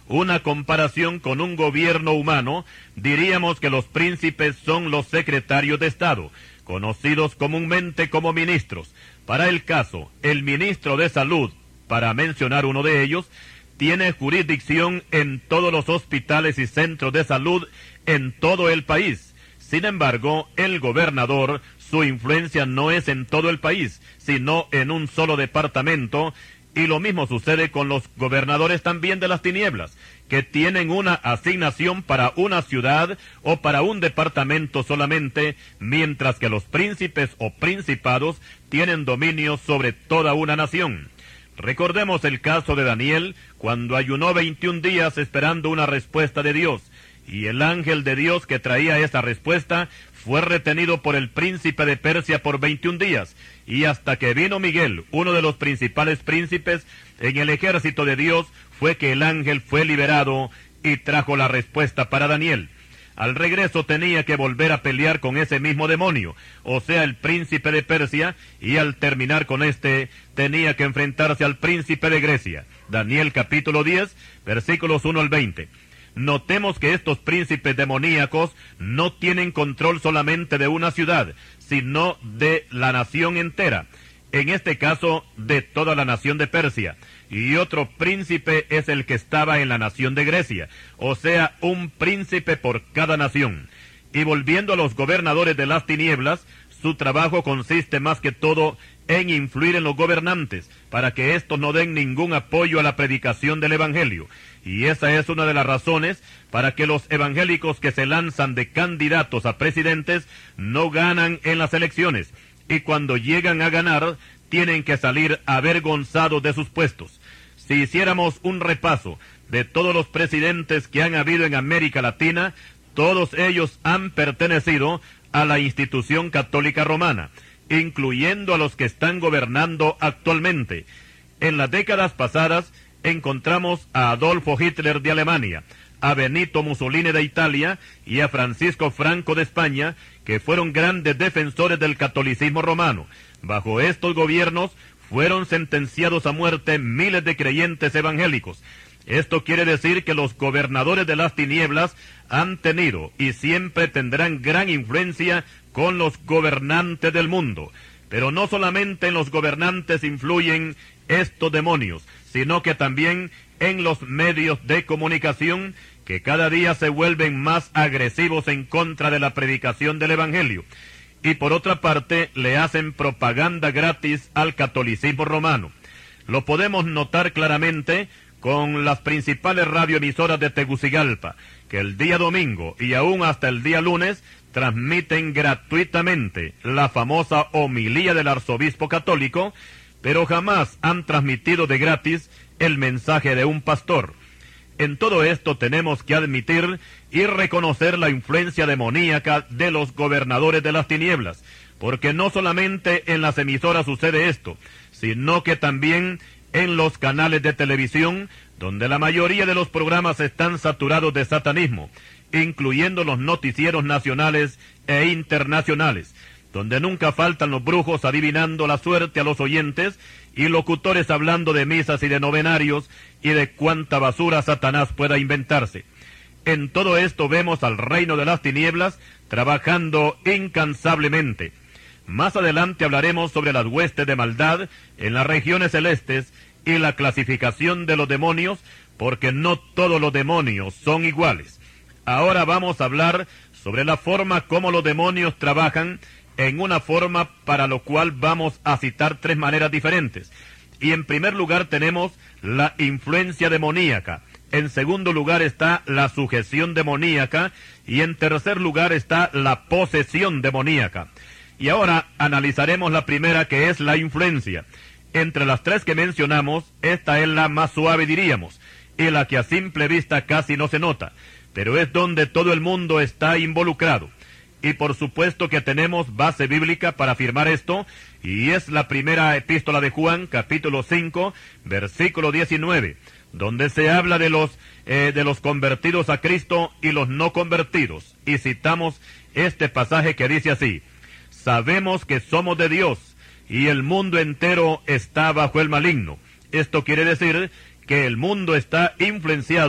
una comparación con un gobierno humano, diríamos que los príncipes son los secretarios de Estado, conocidos comúnmente como ministros. Para el caso, el ministro de Salud, para mencionar uno de ellos, tiene jurisdicción en todos los hospitales y centros de salud en todo el país. Sin embargo, el gobernador, su influencia no es en todo el país, sino en un solo departamento, y lo mismo sucede con los gobernadores también de las tinieblas, que tienen una asignación para una ciudad o para un departamento solamente, mientras que los príncipes o principados tienen dominio sobre toda una nación. Recordemos el caso de Daniel, cuando ayunó 21 días esperando una respuesta de Dios, y el ángel de Dios que traía esa respuesta fue retenido por el príncipe de Persia por 21 días, y hasta que vino Miguel, uno de los principales príncipes en el ejército de Dios, fue que el ángel fue liberado y trajo la respuesta para Daniel. Al regreso tenía que volver a pelear con ese mismo demonio, o sea, el príncipe de Persia, y al terminar con tenía que enfrentarse al príncipe de Grecia. Daniel capítulo 10, versículos 1 al 20. Notemos que estos príncipes demoníacos no tienen control solamente de una ciudad, sino de la nación entera, en este caso de toda la nación de Persia, y otro príncipe es el que estaba en la nación de Grecia, o sea, un príncipe por cada nación. Y volviendo a los gobernadores de las tinieblas, su trabajo consiste más que todo en influir en los gobernantes, para que éstos no den ningún apoyo a la predicación del Evangelio. Y esa es una de las razones para que los evangélicos que se lanzan de candidatos a presidentes no ganan en las elecciones, y cuando llegan a ganar, tienen que salir avergonzados de sus puestos. Si hiciéramos un repaso de todos los presidentes que han habido en América Latina, todos ellos han pertenecido a la institución católica romana, incluyendo a los que están gobernando actualmente. En las décadas pasadas encontramos a Adolfo Hitler de Alemania, a Benito Mussolini de Italia y a Francisco Franco de España, que fueron grandes defensores del catolicismo romano. Bajo estos gobiernos fueron sentenciados a muerte miles de creyentes evangélicos. Esto quiere decir que los gobernadores de las tinieblas han tenido y siempre tendrán gran influencia con los gobernantes del mundo. Pero no solamente en los gobernantes influyen estos demonios, sino que también en los medios de comunicación, que cada día se vuelven más agresivos en contra de la predicación del Evangelio. Y por otra parte, le hacen propaganda gratis al catolicismo romano. Lo podemos notar claramente con las principales radioemisoras de Tegucigalpa, que el día domingo y aún hasta el día lunes transmiten gratuitamente la famosa homilía del arzobispo católico, pero jamás han transmitido de gratis el mensaje de un pastor. En todo esto tenemos que admitir y reconocer la influencia demoníaca de los gobernadores de las tinieblas, porque no solamente en las emisoras sucede esto, sino que también en los canales de televisión, donde la mayoría de los programas están saturados de satanismo, incluyendo los noticieros nacionales e internacionales, donde nunca faltan los brujos adivinando la suerte a los oyentes y locutores hablando de misas y de novenarios y de cuánta basura Satanás pueda inventarse. En todo esto vemos al reino de las tinieblas trabajando incansablemente. Más adelante hablaremos sobre las huestes de maldad en las regiones celestes y la clasificación de los demonios, porque no todos los demonios son iguales. Ahora vamos a hablar sobre la forma como los demonios trabajan, en una forma para lo cual vamos a citar tres maneras diferentes. Y en primer lugar tenemos la influencia demoníaca. En segundo lugar está la sujeción demoníaca. Y en tercer lugar está la posesión demoníaca. Y ahora analizaremos la primera, que es la influencia. Entre las tres que mencionamos, esta es la más suave, diríamos, y la que a simple vista casi no se nota, pero es donde todo el mundo está involucrado. Y por supuesto que tenemos base bíblica para afirmar esto, y es la primera epístola de Juan, capítulo 5, versículo 19, donde se habla de los convertidos a Cristo y los no convertidos. Y citamos este pasaje que dice así: sabemos que somos de Dios, y el mundo entero está bajo el maligno. Esto quiere decir que el mundo está influenciado